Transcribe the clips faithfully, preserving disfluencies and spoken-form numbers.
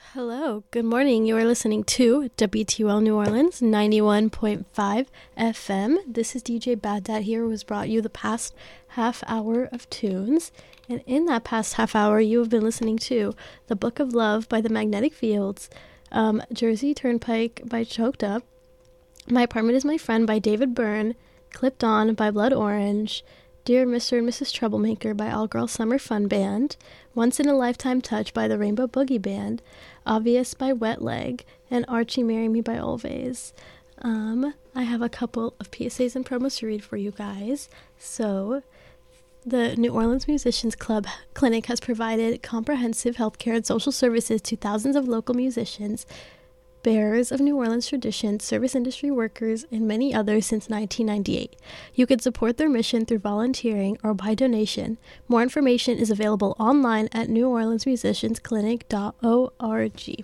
Hello, good morning. You are listening to W T U L New Orleans ninety-one point five F M. This is D J Bad Dad here, who has brought you the past half hour of tunes. And in that past half hour, you have been listening to The Book of Love by the Magnetic Fields, um, Jersey Turnpike by Choked Up, My Apartment is My Friend by David Byrne, Clipped On by Blood Orange, Dear Mister and Missus Troublemaker by All Girl Summer Fun Band, Once in a Lifetime Touch by the Rainbow Boogie Band, Obvious by Wet Leg, and Archie Marry Me by Always. Um, I have a couple of P S As and promos to read for you guys. So, the New Orleans Musicians Club Clinic has provided comprehensive healthcare and social services to thousands of local musicians, bearers of New Orleans tradition, service industry workers, and many others since nineteen ninety-eight. You can support their mission through volunteering or by donation. More information is available online at new orleans musicians clinic dot org.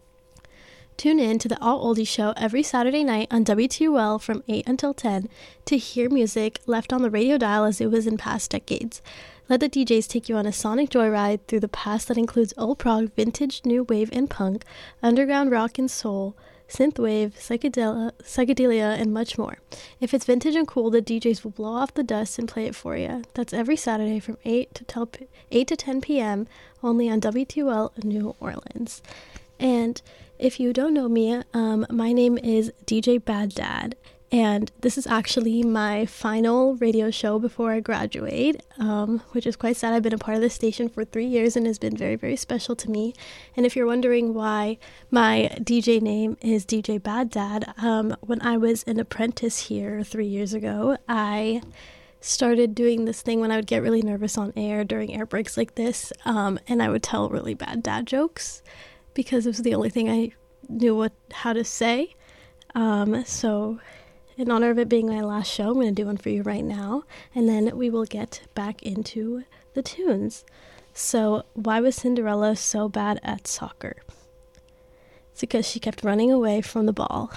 Tune in to the All Oldie Show every Saturday night on W T U L from eight until ten to hear music left on the radio dial as it was in past decades. Let the D Js take you on a sonic joyride through the past that includes old prog, vintage, new wave and punk, underground rock and soul, synthwave, psychedelia, psychedelia, and much more. If it's vintage and cool, the D Js will blow off the dust and play it for you. That's every Saturday from eight to ten p.m. only on W T U L New Orleans. And if you don't know me, um, my name is D J Bad Dad. And this is actually my final radio show before I graduate, um, which is quite sad. I've been a part of this station for three years and has been very, very special to me. And if you're wondering why my D J name is D J Bad Dad, um, when I was an apprentice here three years ago, I started doing this thing when I would get really nervous on air during air breaks like this, um, and I would tell really bad dad jokes because it was the only thing I knew what how to say. Um, so... In honor of it being my last show, I'm going to do one for you right now, and then we will get back into the tunes. So, why was Cinderella so bad at soccer? It's because she kept running away from the ball.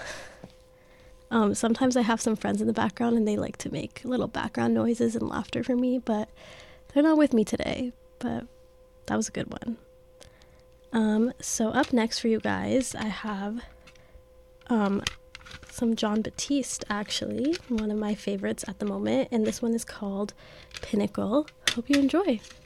Um, sometimes I have some friends in the background, and they like to make little background noises and laughter for me, but they're not with me today, but that was a good one. Um, so, up next for you guys, I have... Um, some Jon Batiste, actually, one of my favorites at the moment, and this one is called Pinnacle. Hope you enjoy.